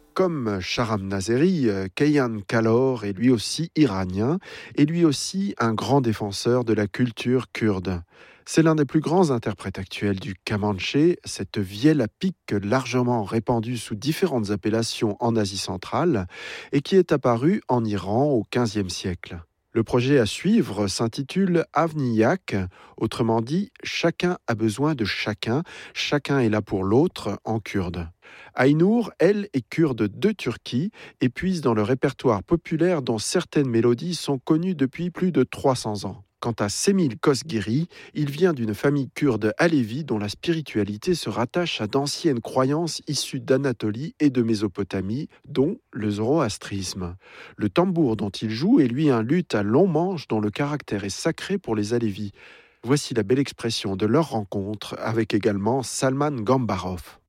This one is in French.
Comme Sharam Nazeri, Kayhan Kalor est lui aussi iranien et lui aussi un grand défenseur de la culture kurde. C'est l'un des plus grands interprètes actuels du kamanché, cette vielle à pic largement répandue sous différentes appellations en Asie centrale et qui est apparue en Iran au XVe siècle. Le projet à suivre s'intitule Avniyak, autrement dit chacun a besoin de chacun, chacun est là pour l'autre en kurde. Aynur, elle, est kurde de Turquie et puise dans le répertoire populaire dont certaines mélodies sont connues depuis plus de 300 ans. Quant à Semil Kosgiri, il vient d'une famille kurde alévi dont la spiritualité se rattache à d'anciennes croyances issues d'Anatolie et de Mésopotamie, dont le zoroastrisme. Le tambour dont il joue est lui un luth à long manche dont le caractère est sacré pour les alévis. Voici la belle expression de leur rencontre avec également Salman Gambarov.